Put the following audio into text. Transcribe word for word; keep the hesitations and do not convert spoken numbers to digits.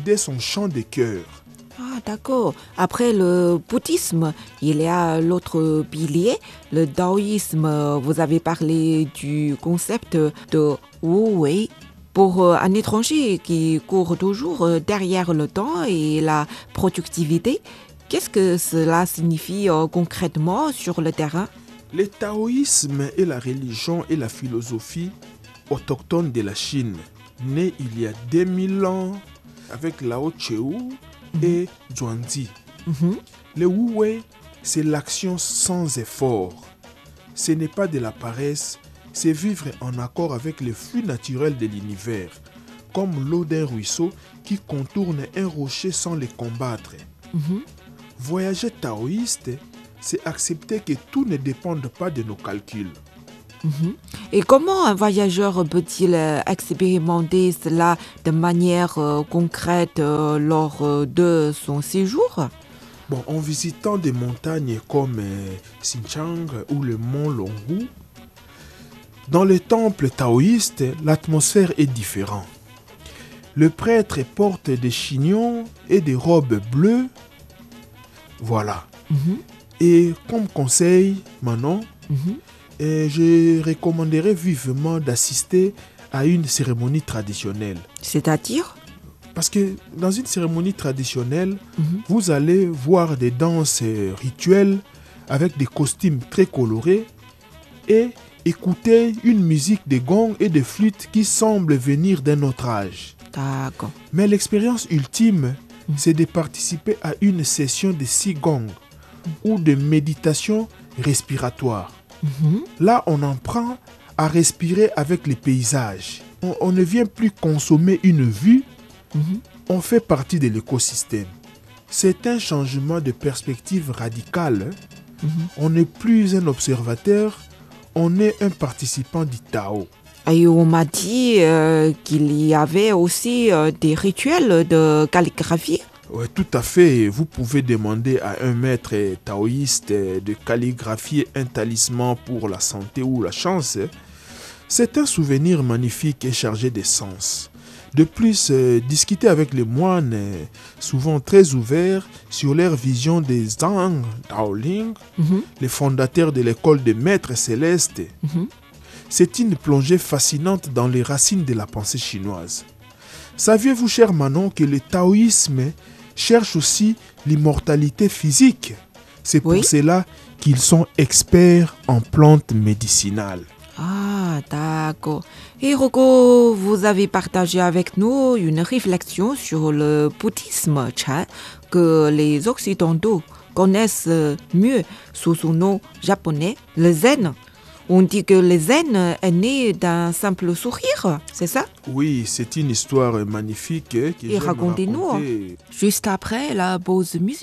vider son champ de cœur. Ah, d'accord. Après le bouddhisme, il y a l'autre pilier, le taoïsme. Vous avez parlé du concept de Wu Wei. Pour un étranger qui court toujours derrière le temps et la productivité, qu'est-ce que cela signifie concrètement sur le terrain? Le taoïsme est la religion et la philosophie autochtone de la Chine, née il y a deux mille ans avec Lao Tzu et Zhuangzi. Mm-hmm. Le Wu Wei, c'est l'action sans effort. Ce n'est pas de la paresse, c'est vivre en accord avec les flux naturels de l'univers, comme l'eau d'un ruisseau qui contourne un rocher sans le combattre. Mm-hmm. Voyager taoïste, c'est accepter que tout ne dépend pas de nos calculs. Mm-hmm. Et comment un voyageur peut-il expérimenter cela de manière euh, concrète euh, lors euh, de son séjour? Bon, en visitant des montagnes comme euh, Xinjiang ou le mont Longhu, dans les temples taoïstes, l'atmosphère est différente. Le prêtre porte des chignons et des robes bleues. Voilà. Mm-hmm. Et comme conseil, Manon, Mm-hmm. et je recommanderais vivement d'assister à une cérémonie traditionnelle. C'est-à-dire? Parce que dans une cérémonie traditionnelle, Mm-hmm. vous allez voir des danses rituelles avec des costumes très colorés et écouter une musique de gongs et de flûtes qui semble venir d'un autre âge. D'accord. Mais l'expérience ultime, c'est de participer à une session de Qigong ou de méditation respiratoire. Mm-hmm. Là, on apprend à respirer avec les paysages. On, on ne vient plus consommer une vue, Mm-hmm. on fait partie de l'écosystème. C'est un changement de perspective radical. Mm-hmm. On n'est plus un observateur, on est un participant du Tao. Et on m'a dit euh, qu'il y avait aussi euh, des rituels de calligraphie. Oui, tout à fait. Vous pouvez demander à un maître taoïste de calligraphier un talisman pour la santé ou la chance. C'est un souvenir magnifique et chargé de sens. De plus, euh, discuter avec les moines, euh, souvent très ouverts sur leur vision des Zhang Daoling, Mm-hmm. les fondateurs de l'école des maîtres célestes, Mm-hmm. c'est une plongée fascinante dans les racines de la pensée chinoise. Saviez-vous, cher Manon, que le taoïsme cherche aussi l'immortalité physique? C'est pour Oui. cela qu'ils sont experts en plantes médicinales. Ah, d'accord. Et Rocco, vous avez partagé avec nous une réflexion sur le bouddhisme Chan que les Occidentaux connaissent mieux sous son nom japonais, le zen. On dit que le zen est né d'un simple sourire, c'est ça? Oui, c'est une histoire magnifique. Que Et j'aime racontez-nous. raconter. Juste après la pause musicale.